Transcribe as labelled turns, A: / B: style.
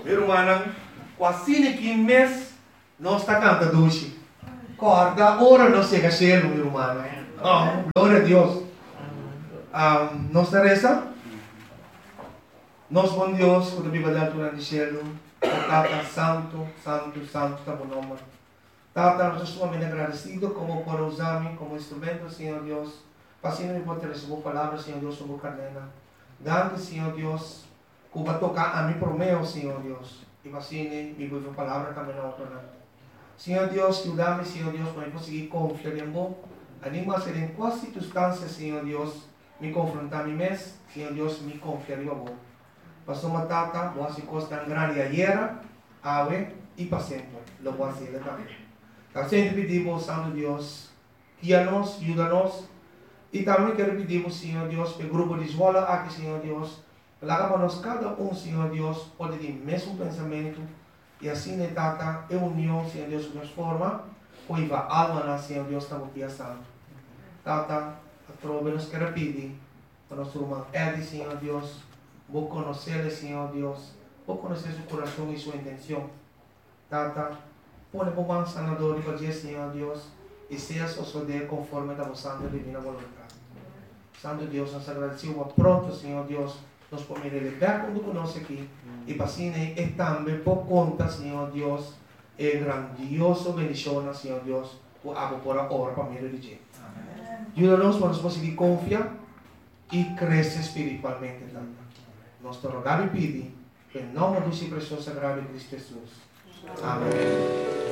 A: Irmã, quase que mês nós está cantando hoje. Corda, ora não chega cielo, irmã. Oh, glória a Deus. Nós reza. Nós bom Deus, quando a Bíblia dá durante o cielo, Tata santo, santo, santo, está bom nome. Tata, nós estamos muito agradecidos como por usar-me como instrumento, Senhor Deus. Passando me pode receber palavras, Senhor Deus, sobre a cadena. Dando, Senhor Deus, que vai tocar a mim por meu, Senhor Deus. E assim, me vou palavra também na outra. Senhor Deus, ajuda-me, Senhor Deus, para eu conseguir confiar em você. Anima ser em qual circunstância, Senhor Deus, me confrontar a mim mesmo, Senhor Deus, me confiar em você. Passou uma tata, boa se costa grande ayer, ave e para sempre. Lo voy a hacer também. Então, sempre pedimos, Santo Deus, guia-nos, ajuda-nos. E também quero pedir, Senhor Deus, para o grupo de escola aqui, Senhor Deus, para nós cada Senhor Deus, pode ter o mesmo pensamento. E assim, tata, é união, Senhor Deus, nos forma, pois a alma, Senhor Deus, está aqui a santo. Tata, a trova nos quer pedir, para nosso irmão Eddie, Senhor Deus, vou conhecer, Senhor Deus, vou conhecer seu coração e sua intenção. Tata, põe por mão sanador e para Senhor Deus, e seja suceder conforme a vossa divina vontade. Santo Deus, nós agradecemos pronto, Senhor Deus, nos pomere liberar quando conosco aqui. E para assim, e também por conta, Senhor Deus, é grandioso bendição, Senhor Deus, por a hora para mim de Deus. Ajuda-nos para nós conseguir confiar e crescer espiritualmente também. Nós te rogamos e pedimos, em nome do seu precioso sagrado Cristo Jesus. Amém.